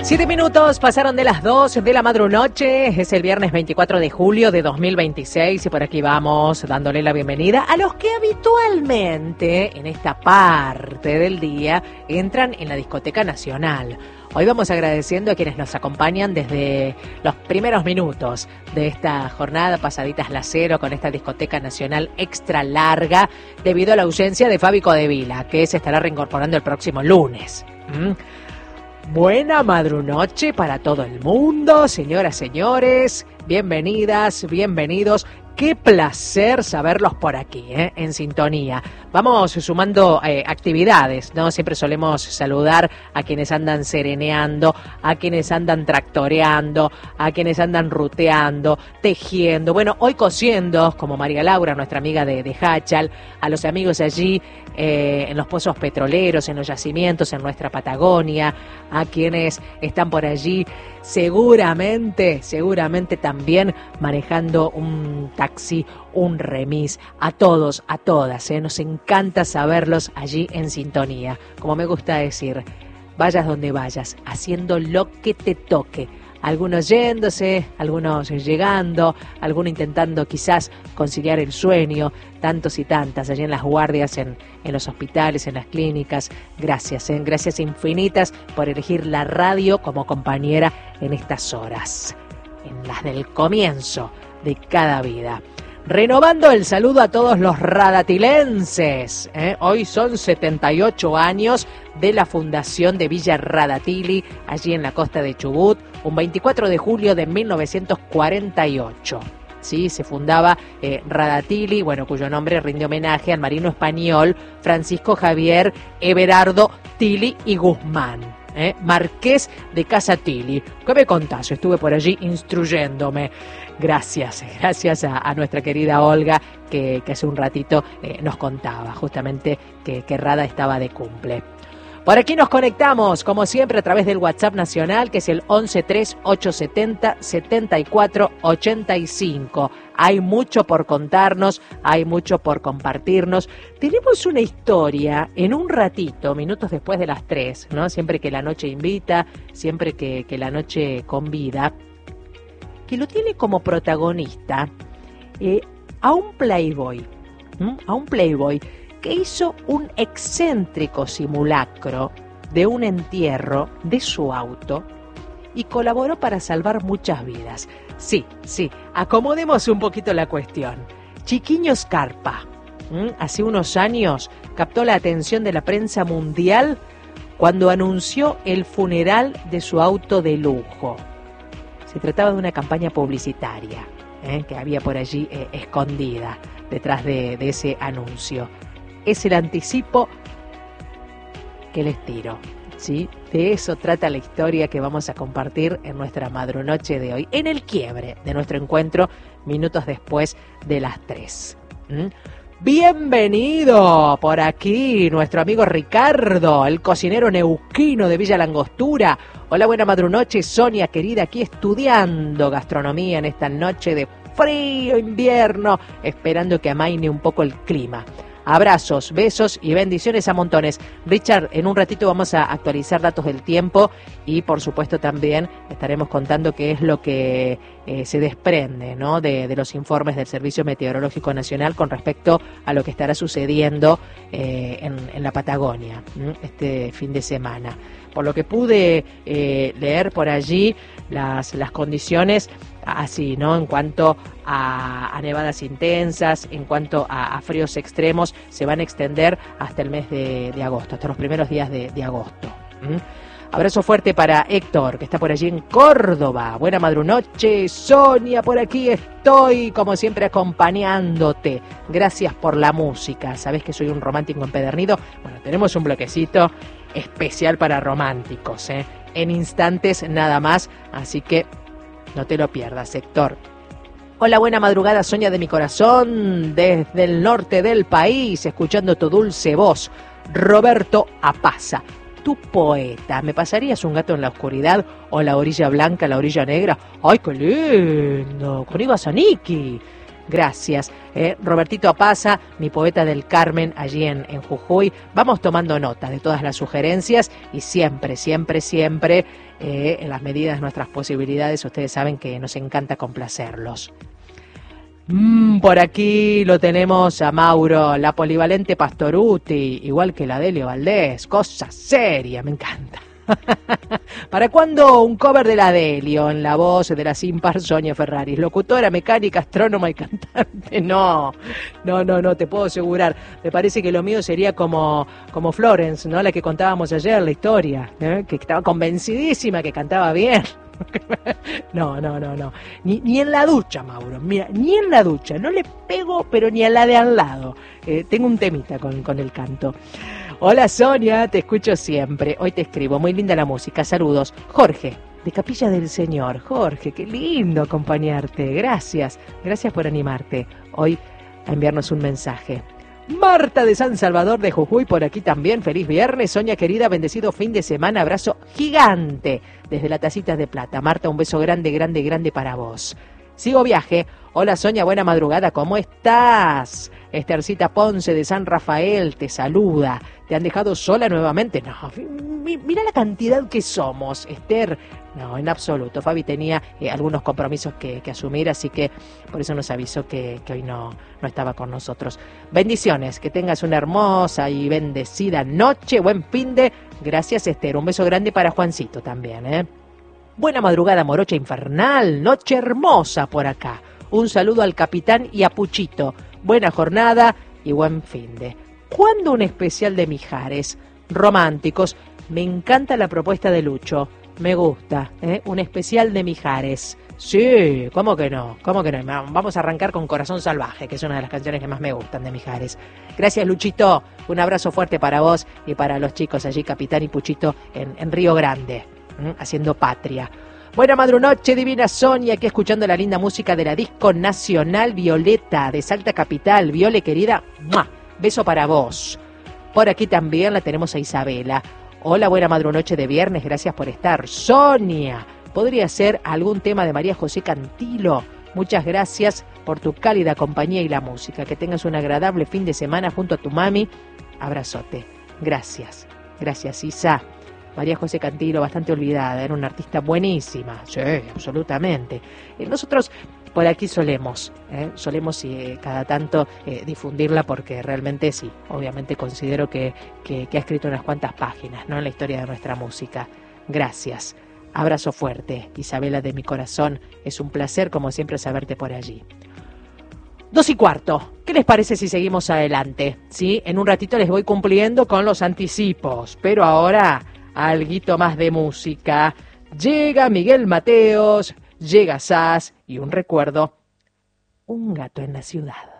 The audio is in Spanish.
7 minutos pasaron de las 2 de la madrunoche, es el viernes 24 de julio de 2026 y por aquí vamos dándole la bienvenida a los que habitualmente en esta parte del día entran en la Discoteca Nacional. Hoy vamos agradeciendo a quienes nos acompañan desde los primeros minutos de esta jornada, pasaditas las 0, con esta Discoteca Nacional extra larga debido a la ausencia de Fabi Codevila, que se estará reincorporando el próximo lunes. Buena madrunoche para todo el mundo, señoras, señores, bienvenidas, bienvenidos. Qué placer saberlos por aquí, en sintonía. Vamos sumando actividades, ¿no? Siempre solemos saludar a quienes andan sereneando, a quienes andan tractoreando, a quienes andan ruteando, tejiendo. Bueno, hoy cosiendo, como María Laura, nuestra amiga de Hachal, a los amigos allí en los pozos petroleros, en los yacimientos, en nuestra Patagonia, a quienes están por allí seguramente también manejando un taxi, un remis, a todos, a todas, nos encanta saberlos allí en sintonía. Como me gusta decir, vayas donde vayas, haciendo lo que te toque. Algunos yéndose, algunos llegando, algunos intentando quizás conciliar el sueño, tantos y tantas allí en las guardias, en los hospitales, en las clínicas. Gracias, gracias infinitas por elegir la radio como compañera en estas horas, en las del comienzo de cada vida. Renovando el saludo a todos los radatilenses. Hoy son 78 años de la fundación de Villa Radatili, allí en la costa de Chubut, un 24 de julio de 1948. Sí, se fundaba Radatili, bueno, cuyo nombre rinde homenaje al marino español Francisco Javier Everardo Tili y Guzmán. Marqués de Casa Tili. ¿Qué me contás? Estuve por allí instruyéndome. Gracias a nuestra querida Olga que hace un ratito nos contaba justamente que Rada estaba de cumple. Por aquí nos conectamos, como siempre, a través del WhatsApp nacional, que es el 113870-7485. Hay mucho por contarnos, hay mucho por compartirnos. Tenemos una historia en un ratito, minutos después de las 3, ¿no? Siempre que la noche invita, siempre que la noche convida, que lo tiene como protagonista a un playboy, que hizo un excéntrico simulacro de un entierro de su auto y colaboró para salvar muchas vidas. Sí, acomodemos un poquito la cuestión. Chiquiño Scarpa, hace unos años captó la atención de la prensa mundial cuando anunció el funeral de su auto de lujo. Se trataba de una campaña publicitaria que había por allí escondida detrás de ese anuncio. Es el anticipo que les tiro, ¿sí? De eso trata la historia que vamos a compartir en nuestra madrunoche de hoy, en el quiebre de nuestro encuentro, minutos después de las 3. Bienvenido por aquí nuestro amigo Ricardo, el cocinero neuquino de Villa Langostura. Hola, buena madrunoche, Sonia querida, aquí estudiando gastronomía en esta noche de frío invierno, esperando que amaine un poco el clima. Abrazos, besos y bendiciones a montones. Richard, en un ratito vamos a actualizar datos del tiempo y por supuesto también estaremos contando qué es lo que se desprende, ¿no? de los informes del Servicio Meteorológico Nacional con respecto a lo que estará sucediendo en la Patagonia este fin de semana. Por lo que pude leer por allí, las condiciones así, ¿no? En cuanto a nevadas intensas, en cuanto a fríos extremos, se van a extender hasta el mes de agosto, hasta los primeros días de agosto. Abrazo fuerte para Héctor, que está por allí en Córdoba. Buena madrunoche, Sonia, por aquí estoy, como siempre, acompañándote. Gracias por la música. Sabés que soy un romántico empedernido. Bueno, tenemos un bloquecito especial para románticos, en instantes nada más, así que no te lo pierdas, Héctor. Hola, buena madrugada, Sonia de mi corazón, desde el norte del país, escuchando tu dulce voz. Roberto Apaza, tu poeta. ¿Me pasarías un gato en la oscuridad o la orilla blanca, la orilla negra? ¡Ay, qué lindo! Con Iba Zanicki. Gracias. Robertito Apaza, mi poeta del Carmen, allí en Jujuy. Vamos tomando nota de todas las sugerencias y siempre, en las medidas de nuestras posibilidades, ustedes saben que nos encanta complacerlos. Por aquí lo tenemos a Mauro, la polivalente Pastoruti, igual que la Delio Valdés, cosa seria, me encanta. ¿Para cuándo un cover de la Delio en la voz de la sin par Sonia Ferraris? Locutora, mecánica, astrónoma y cantante. No, te puedo asegurar. Me parece que lo mío sería como Florence, ¿no? La que contábamos ayer, la historia, que estaba convencidísima que cantaba bien. No. Ni en la ducha, Mauro. Mira, ni en la ducha. No le pego, pero ni a la de al lado. Tengo un temita con el canto. Hola Sonia, te escucho siempre. Hoy te escribo, muy linda la música. Saludos. Jorge, de Capilla del Señor. Jorge, qué lindo acompañarte. Gracias por animarte hoy a enviarnos un mensaje. Marta de San Salvador de Jujuy por aquí también. Feliz viernes, Sonia querida, bendecido fin de semana. Abrazo gigante desde la Tacita de Plata. Marta, un beso grande para vos. Sigo viaje. Hola Sonia, buena madrugada, ¿cómo estás? Estercita Ponce de San Rafael te saluda. ¿Te han dejado sola nuevamente? No, mira la cantidad que somos, Esther. No, en absoluto. Fabi tenía algunos compromisos que asumir, así que por eso nos avisó que hoy no estaba con nosotros. Bendiciones, que tengas una hermosa y bendecida noche, buen finde. Gracias, Esther. Un beso grande para Juancito también, Buena madrugada, morocha infernal. Noche hermosa por acá. Un saludo al capitán y a Puchito. Buena jornada y buen finde. ¿Cuándo un especial de Mijares? Románticos. Me encanta la propuesta de Lucho. Me gusta, un especial de Mijares. Sí, ¿cómo que no? Vamos a arrancar con Corazón Salvaje, que es una de las canciones que más me gustan de Mijares. Gracias, Luchito. Un abrazo fuerte para vos y para los chicos allí, Capitán y Puchito, en Río Grande, haciendo patria. Buena madrunoche, divina Sonia, aquí escuchando la linda música de la Disco Nacional Violeta de Salta Capital. Viole, querida, ¡mua! Beso para vos. Por aquí también la tenemos a Isabela. Hola, buena madrunoche de viernes, gracias por estar. Sonia, ¿podría ser algún tema de María José Cantilo? Muchas gracias por tu cálida compañía y la música. Que tengas un agradable fin de semana junto a tu mami. Abrazote. Gracias, Isa. María José Cantilo, bastante olvidada, era una artista buenísima. Sí, absolutamente. Nosotros por aquí solemos cada tanto difundirla porque realmente sí, obviamente considero que ha escrito unas cuantas páginas, ¿no?, en la historia de nuestra música. Gracias. Abrazo fuerte, Isabela de mi corazón. Es un placer, como siempre, saberte por allí. 2:15. ¿Qué les parece si seguimos adelante? ¿Sí? En un ratito les voy cumpliendo con los anticipos, pero ahora alguito más de música. Llega Miguel Mateos, llega Sass y un recuerdo, Un gato en la ciudad.